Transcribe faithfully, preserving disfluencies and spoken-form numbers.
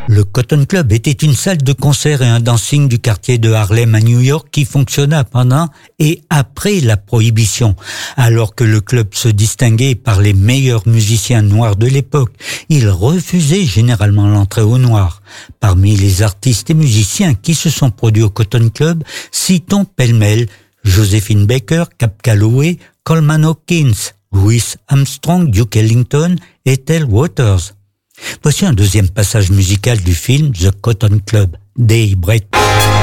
Le Cotton Club était une salle de concert et un dancing du quartier de Harlem à New York qui fonctionna pendant et après la Prohibition. Alors que le club se distinguait par les meilleurs musiciens noirs de l'époque, il refusait généralement l'entrée aux noirs. Parmi les artistes et musiciens qui se sont produits au Cotton Club, citons pêle-mêle Josephine Baker, Cab Calloway, Coleman Hawkins, Louis Armstrong, Duke Ellington et Ethel Waters. Voici un deuxième passage musical du film The Cotton Club, Daybreak.